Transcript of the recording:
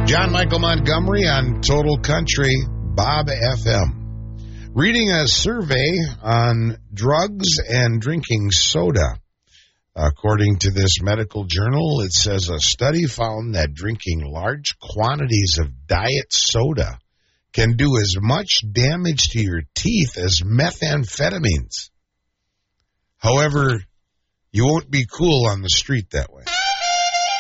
John Michael Montgomery on Total Country, Bob FM. Reading a survey on drugs and drinking soda. According to this medical journal, it says a study found that drinking large quantities of diet soda can do as much damage to your teeth as methamphetamines. However, you won't be cool on the street that way.